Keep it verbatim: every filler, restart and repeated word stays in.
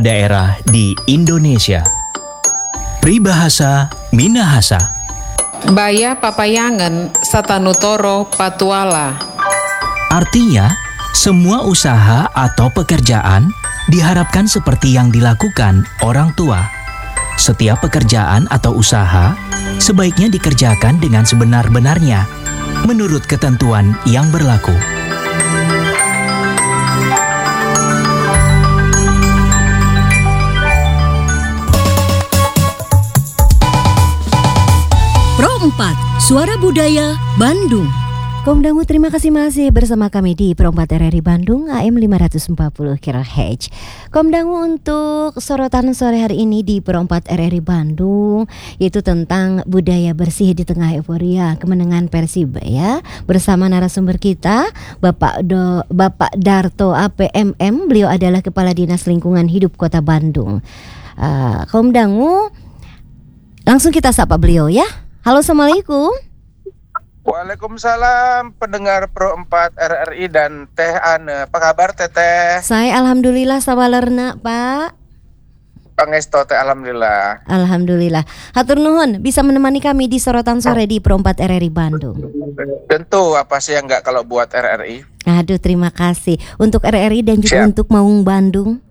daerah di Indonesia. Pribahasa Minahasa. Baya papayangan satanutoro patuala. Artinya, semua usaha atau pekerjaan diharapkan seperti yang dilakukan orang tua. Setiap pekerjaan atau usaha sebaiknya dikerjakan dengan sebenar-benarnya, menurut ketentuan yang berlaku. Pro empat, Suara Budaya Bandung. Kaum dangu, terima kasih masih bersama kami di Pro empat R R I Bandung A M lima ratus empat puluh kHz. Kaum dangu, untuk sorotan sore hari ini di Pro empat R R I Bandung yaitu tentang budaya bersih di tengah euforia kemenangan Persib ya. Bersama narasumber kita Bapak Do, Bapak Darto A P M M. Beliau adalah Kepala Dinas Lingkungan Hidup Kota Bandung. Uh, kaum dangu, langsung kita sapa beliau ya. Halo, assalamualaikum. Waalaikumsalam pendengar Pro empat R R I dan Teh Ane. Apa kabar Teteh? Saya alhamdulillah sawalerna, Pak. Pangesto Teh, alhamdulillah. Alhamdulillah. Hatur nuhun bisa menemani kami di sorotan sore di Pro empat R R I Bandung. Tentu, apa sih yang enggak kalau buat R R I? Aduh, terima kasih untuk R R I dan juga Siap. untuk Maung Bandung.